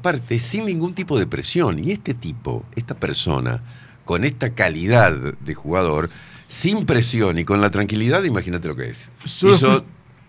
aparte sin ningún tipo de presión. Y esta persona, con esta calidad de jugador, sin presión y con la tranquilidad, imagínate lo que es. Hizo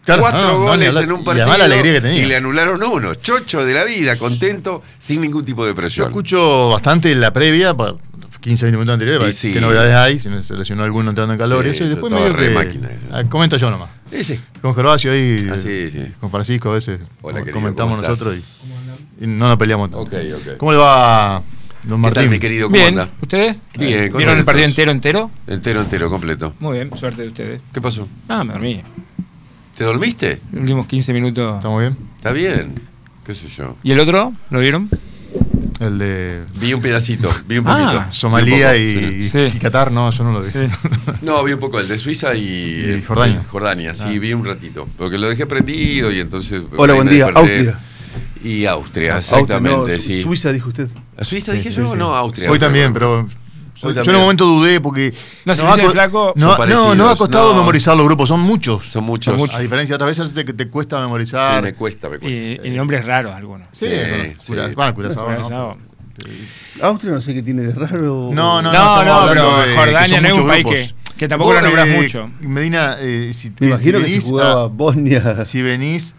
4 goles en un partido la alegría que tenía. Y le anularon 1. Chocho de la vida, contento, sin ningún tipo de presión. Yo escucho bastante la previa, 15, 20 minutos anteriores, sí. qué novedades hay, si se lesionó alguno entrando en calor, eso, y después medio que... máquina, comento yo nomás. Sí. Con Gervasio ahí, Sí. con Francisco a veces, Hola, querido, comentamos ¿cómo nosotros y no nos peleamos tanto. Ok. ¿Cómo le va, don Martín? ¿Qué tal, mi querido? ¿Cómo Bien, anda? ¿ustedes? Bien. ¿Vieron el partido entero? Entero, completo. Muy bien, suerte de ustedes. ¿Qué pasó? Me dormí. ¿Te dormiste? Los últimos 15 minutos. ¿Estamos bien? Está bien. ¿Qué sé yo? ¿Y el otro? ¿Lo vieron? El de Vi un pedacito, vi un poquito. Somalia Vi un poco, y Qatar, no, yo no lo vi. Sí. No, vi un poco el de Suiza y Jordania. Jordania, sí, vi un ratito. Porque lo dejé prendido y entonces... Hola, buen día. Austria. Y Austria, exactamente, Austria, no, sí. Suiza, dijo usted. ¿A Suiza dije yo? sí. No, Austria. Hoy también, pero... Hoy Yo en también. un momento dudé porque... No, si nos dice el flaco, no, son parecidos. no ha costado No. memorizar los grupos, son muchos. Son muchos. A diferencia de otras veces te cuesta memorizar. Sí, me cuesta. y nombres raros algunos. Sí, Sí, Curazao, ¿no? Curazao. Austria no sé qué tiene de raro. No, No, estamos pero hablando de Jordania que son no es un muchos país grupos. que tampoco Vos, lo nombras mucho. Medina, Me imagino que si venís jugaba Bosnia. si venís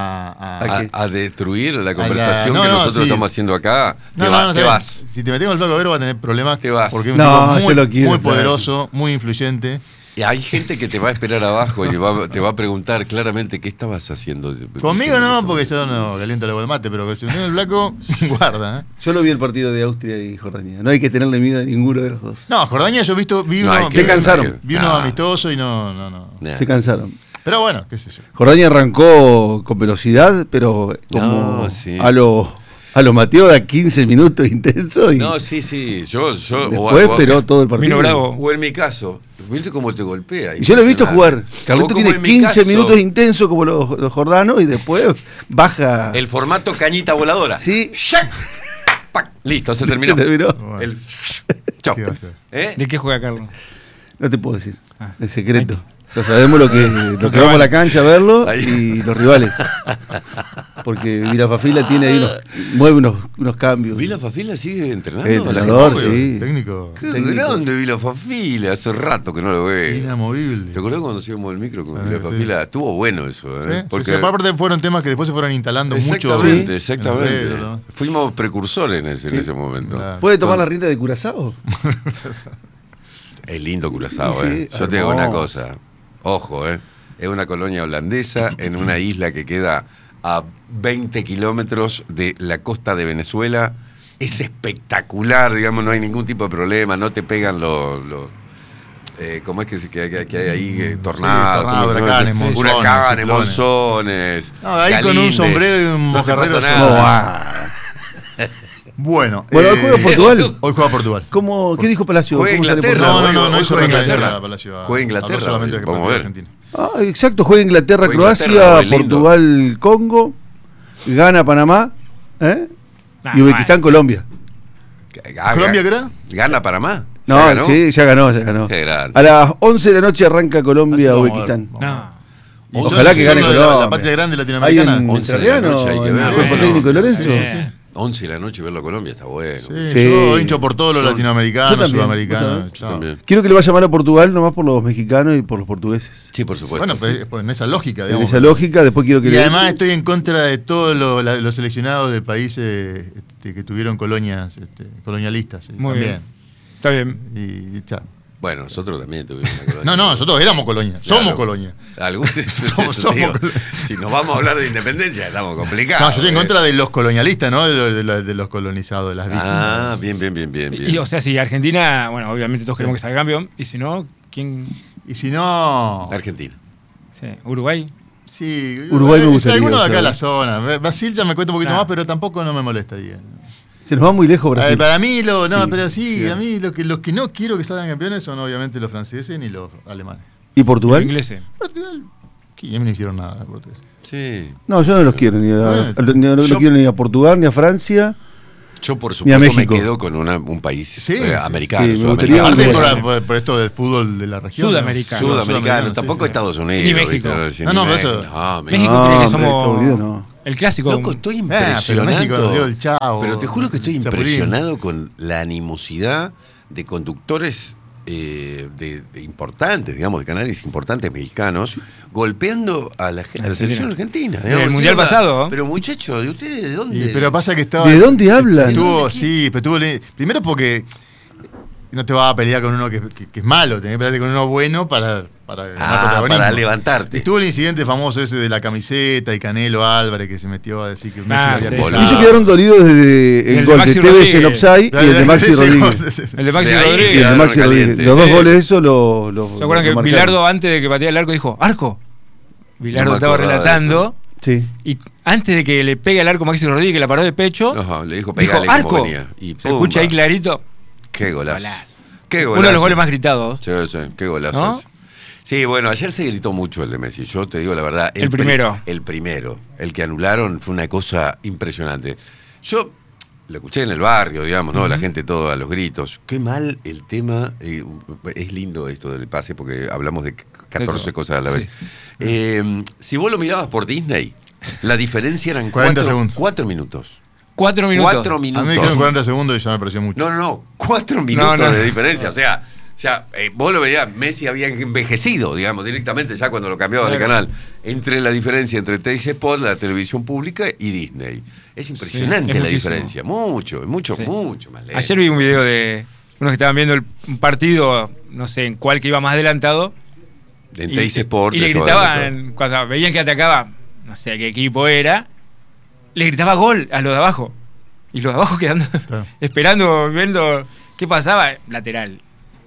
a A destruir la conversación no, que no, nosotros sí. estamos haciendo acá, No, te, no, vas, no, te está vas. bien. Si te metemos el flaco Vero va a tener problemas. Te vas. Porque es un No, tipo yo lo quiero, muy claro. poderoso, muy influyente. Y hay gente que te va a esperar abajo y te va a preguntar claramente qué estabas haciendo. Conmigo no, porque yo no caliento el agua del mate, pero si viene el flaco, guarda. Yo lo vi el partido de Austria y Jordania. No hay que tenerle miedo a ninguno de los dos. No, Jordania yo vi No, uno, hay que se cansaron. vi uno amistoso y no. Nah. Se cansaron. Pero bueno, qué sé yo. Jordania arrancó con velocidad, pero como No, sí. a lo Mateo da 15 minutos intenso y No, sí. Yo después esperó todo el partido. Vino bravo. O en mi caso, ¿viste cómo te golpea? Y yo lo he visto jugar. Carlito O como tiene en mi 15 caso, minutos intensos como los jordanos y después baja. El formato cañita voladora. Sí. ¡Shac! ¡Pac! Listo, se terminó. ¿Terminó? Bueno, El... Chau. ¿qué va a hacer? ¿Eh? ¿De qué juega Carlos? No te puedo decir. Ah. Es secreto. No sabemos lo que vamos a la cancha a verlo Ahí. y los rivales. Porque Vilafafila tiene ahí mueve unos cambios. ¿Vila Fafila sigue entrenando? Entrenador, Obvio, sí. técnico Qué técnico. grande Vila Fafila, hace rato que no lo veo. inamovible. ¿Te acordás cuando hacíamos el micro con Ah, Vila sí. Fafila? Estuvo bueno eso, Sí, ¿eh? sí, aparte fueron temas que después se fueron instalando mucho. Exactamente, en exactamente. las redes, ¿no? Fuimos precursores en ese momento. Claro. ¿Puede tomar la rienda de Curazao? Es lindo Curazao, Sí, ¿eh? Yo te digo una hermoso. cosa. Ojo, ¿eh? Es una colonia holandesa en una isla que queda a 20 kilómetros de la costa de Venezuela. Es espectacular, digamos, no hay ningún tipo de problema, no te pegan los ¿cómo es que hay ahí? Tornados, tornados, huracanes, monzones, huracanes, ciclones. monzones. No, ahí con un Galindes. sombrero y un No te mojarrero pasa somos- nada. Bueno, Bueno, hoy juega Portugal. Hoy juega Portugal. ¿Qué dijo Palacio? Juega ¿Cómo sale Inglaterra. Portugal? No hizo Juega referencia Inglaterra. a Palacio. Juega Inglaterra, Habló solamente de que vamos a ver. Argentina. Ah, exacto, juega Inglaterra, Juega Croacia, Inglaterra, muy lindo. Portugal, Congo, gana Panamá, Nah, y Uzbekistán, Colombia. ¿Colombia qué era? ¿Gana Panamá? No, ¿Ya ganó? sí, ya ganó. Qué grande. A las 11 de la noche arranca Colombia, Así vamos a ver. Uzbekistán. No. Y Ojalá son- que gane son Colombia. La patria grande Hay latinoamericana. en 11 de la Entrerriano, noche hay que en el verlo. cuerpo Sí, técnico de Lorenzo. Sí. 11 de la noche verlo a Colombia está bueno. Sí, Sí. yo hincho por todos los Yo latinoamericanos, también, sudamericanos. Yo también. Quiero que le vaya mal a Portugal, nomás por los mexicanos y por los portugueses. Sí, por supuesto. Bueno, pues, en esa lógica, En digamos. esa lógica, después quiero que Y le... además estoy en contra de todos los seleccionados de países que tuvieron colonias colonialistas. Muy también. Está bien. Y ya. Bueno, nosotros también tuvimos una colonia. No, nosotros éramos colonia. Claro. Somos colonia. Algunos, Somos digo, colonia. si nos vamos a hablar de independencia, estamos complicados. No, yo estoy en contra de los colonialistas, ¿no? De los colonizados, de las víctimas. Ah, bien. Y o sea, si Argentina, bueno, obviamente todos queremos que salga campeón, y si no, ¿quién? Y si no. Argentina. Sí, Uruguay. Sí, Uruguay me gustaría, alguno de acá o sea. de la zona. Brasil ya me cuesta un poquito Claro. más, pero tampoco no me molestaría. Se nos va muy lejos Brasil. Para mí, pero sí. a mí los que no quiero que salgan campeones son obviamente los franceses ni los alemanes. ¿Y Los Portugal? ingleses. Portugal, que ya me no hicieron nada, portugués. Sí. No, yo no los quiero ni a, Bueno, no yo- quiero ni a Portugal ni a Francia. Yo, por Ni a supuesto, me México. quedo con un país Sí, sí, americano, sí, me sudamericano. gustaría Aparte Uruguay. por esto del fútbol de la región. Sudamericano. Sudamericano, sí, tampoco sí. Estados Unidos. Ni México. ¿viste? No, Ni pero México. eso- No, México No, cree que hombre, somos Estados Unidos no. El clásico. Loco, estoy pero impresionado. México nos dio el Chavo. Pero te juro que estoy el Chapulín. impresionado con la animosidad de conductores de importantes, digamos, de canales importantes mexicanos, golpeando a la selección argentina. Del Mundial pasado. Pero muchachos, ¿de ustedes de dónde? Pero pasa que estaba. ¿De dónde hablan? Primero porque no te vas a pelear con uno que es malo, tenés que pelearte con uno bueno para ganar protagonismo. Para levantarte. Estuvo el incidente famoso ese de la camiseta y Canelo Álvarez que se metió a decir que Messi lo había sí. pisado. Y ellos quedaron dolidos desde El el de gol de Maxi Tevez Rodríguez. en offside y el de Maxi Rodríguez. El de Maxi De ahí Y el Rodríguez. de quedaron Maxi Rodríguez. calientes. Los dos Sí. goles, eso lo ¿Se acuerdan que marcaron. Bilardo, antes de que pateara el arco, dijo ¡arco! Bilardo No me estaba acordaba de relatando. Sí. Y antes de que le pegue al arco Maxi Rodríguez, que la paró de pecho, Ajá, le dijo dijo pegale como ¡arco! venía. Y Se escucha ahí pumba. clarito. Qué golazo. Golazo. Qué golazo. Uno de los goles más gritados. Sí, sí, qué golazo. ¿No? ese. Sí, bueno, ayer se gritó mucho el de Messi. Yo te digo la verdad. El primero. El primero. El que anularon fue una cosa impresionante. Yo lo escuché en el barrio, digamos, ¿no? La gente todo a los gritos. Qué mal el tema. Es lindo esto del pase porque hablamos de 14 cosas a la vez. Si vos lo mirabas por Disney, la diferencia eran 40 segundos. 4 minutos. 4 minutos. 4 A mí me minutos. dijeron 40 segundos y ya me pareció mucho. No, 4 minutos no. de diferencia. O sea, vos lo veías, Messi había envejecido, digamos, directamente ya cuando lo cambiaba de Claro. canal. Entre la diferencia entre Teis Sport, la televisión pública y Disney. Es impresionante Sí, es la muchísimo. diferencia. Mucho Sí. mucho más lento. Ayer vi un video de unos que estaban viendo un partido, no sé en cuál que iba más adelantado. En Teis Sport. Y le de todo, gritaban, cuando veían que atacaba, no sé qué equipo era, le gritaba gol a los de abajo. Y los de abajo quedando, Claro. esperando, viendo qué pasaba, lateral.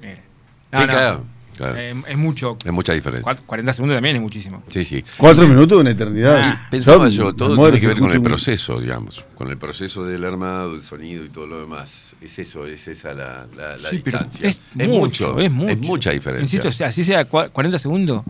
No, Sí, no. claro. Es mucho. Es mucha diferencia. 40 segundos también es muchísimo. Sí. 4 minutos, una eternidad. Ah, Pensaba yo, todo me muero tiene que ver si con el escucho un- proceso, digamos, con el proceso del armado, el sonido y todo lo demás. Es eso, es esa la Sí, pero distancia. es mucho. Es mucha diferencia. Insisto, o sea, así sea 40 segundos,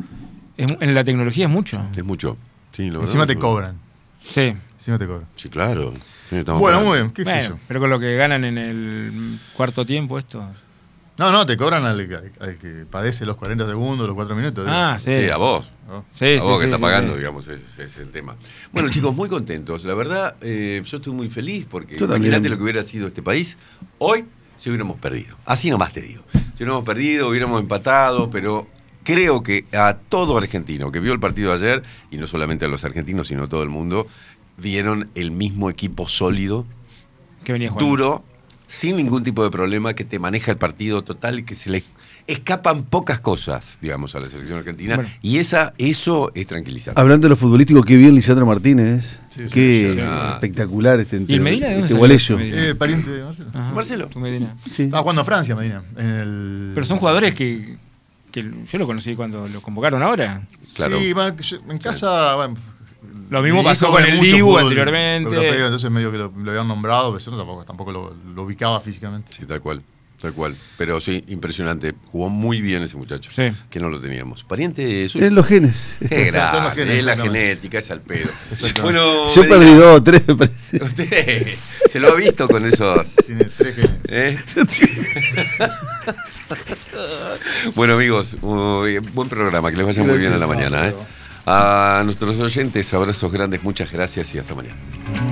en la tecnología es mucho. Es mucho. Sí, la Encima verdad, te cobran. Sí. Encima te cobran. Sí, claro. Sí, estamos Bueno, hablando. muy bien. ¿Qué es Bueno, eso? pero con lo que ganan en el cuarto tiempo esto. No, te cobran al que padece los 40 segundos, los 4 minutos. digo. Ah, sí. Sí, a vos. ¿No? Sí, a vos que sí, está sí, pagando, sí. digamos, ese es el tema. Bueno, chicos, muy contentos. La verdad, yo estoy muy feliz porque Yo imagínate también. lo que hubiera sido este país hoy si hubiéramos perdido. Así nomás te digo. Si hubiéramos perdido, hubiéramos empatado, pero creo que a todo argentino que vio el partido ayer, y no solamente a los argentinos, sino a todo el mundo, vieron el mismo equipo sólido, Que venía jugando. duro, sin ningún tipo de problema, que te maneja el partido total y que se le escapan pocas cosas, digamos, a la selección argentina. Bueno. Y eso es tranquilizante. Hablando de lo futbolístico, qué bien Lisandro Martínez. Sí, Qué sí. espectacular ¿Y el Medina de dónde este salió? gualeyo. Medina. Pariente de Marcelo. Ajá, Marcelo. tu Medina. Sí. Estaba jugando a Francia, Medina. Pero son jugadores que yo lo conocí cuando lo convocaron ahora. Claro. Sí, en casa. Bueno, Lo mismo mi pasó hijo con ve el mucho Dibu fútbol anteriormente. europeo, entonces medio que lo habían nombrado, pero yo tampoco lo ubicaba físicamente. Sí, tal cual. Pero sí, impresionante. Jugó muy bien ese muchacho. Sí. Que no lo teníamos. Pariente suyo. En los genes. Qué Son los grande, genes, es la exactamente. genética, es al pedo. Exactamente. Bueno, Yo Medina, perdí 2 o 3, me parece. Usted se lo ha visto con esos. Tiene 3 genes. ¿Eh? Bueno, amigos, buen programa, que les vaya muy bien a la mañana. A nuestros oyentes, abrazos grandes, muchas gracias y hasta mañana.